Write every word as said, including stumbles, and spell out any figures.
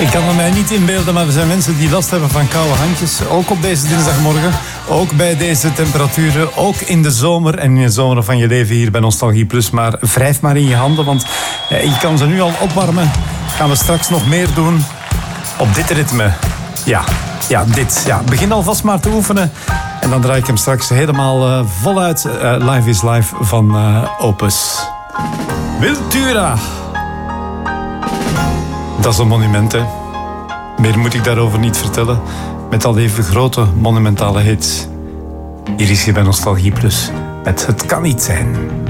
Ik kan het mij niet inbeelden, maar er zijn mensen die last hebben van koude handjes. Ook op deze dinsdagmorgen. Ook bij deze temperaturen. Ook in de zomer en in de zomer van je leven hier bij Nostalgie Plus. Maar wrijf maar in je handen, want je kan ze nu al opwarmen. Gaan we straks nog meer doen op dit ritme. Ja, ja, dit. Ja. Begin alvast maar te oefenen. En dan draai ik hem straks helemaal uh, voluit. Uh, Live is Live van uh, Opus. Wiltura. Dat is een monument, hè. Meer moet ik daarover niet vertellen. Met al even grote, monumentale hits. Hier is je bij Nostalgie Plus. Met Het kan niet zijn.